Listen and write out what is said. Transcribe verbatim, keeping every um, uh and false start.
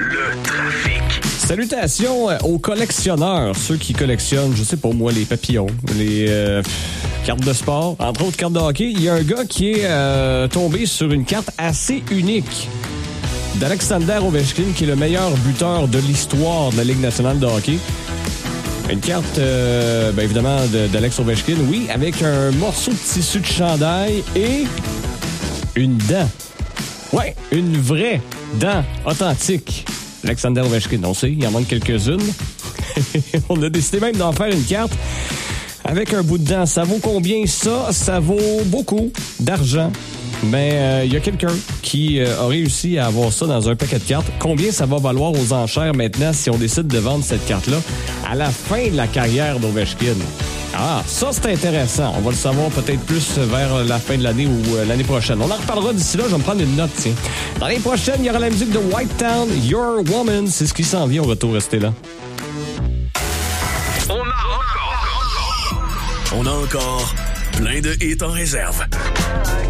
Le trafic. Salutations aux collectionneurs, ceux qui collectionnent, je sais pas moi, les papillons, les euh, cartes de sport, entre autres cartes de hockey. Il y a un gars qui est euh, tombé sur une carte assez unique d'Alexander Ovechkin, qui est le meilleur buteur de l'histoire de la Ligue nationale de hockey. Une carte, euh, ben évidemment, de, d'Alex Ovechkin, oui, avec un morceau de tissu de chandail et une dent. Ouais, une vraie dent authentique. Alexander Ovechkin, on sait, il en manque quelques-unes. On a décidé même d'en faire une carte avec un bout de dent. Ça vaut combien ça? Ça vaut beaucoup d'argent. Mais il euh, y a quelqu'un qui euh, a réussi à avoir ça dans un paquet de cartes. Combien ça va valoir aux enchères maintenant si on décide de vendre cette carte-là à la fin de la carrière d'Ovechkin? Ah, ça c'est intéressant. On va le savoir peut-être plus vers la fin de l'année ou euh, l'année prochaine. On en reparlera d'ici là. Je vais me prendre une note, tiens. Dans l'année prochaine, il y aura la musique de White Town, Your Woman. C'est ce qui s'en vient au retour. Restez là. On a encore, On a encore plein de hits en réserve.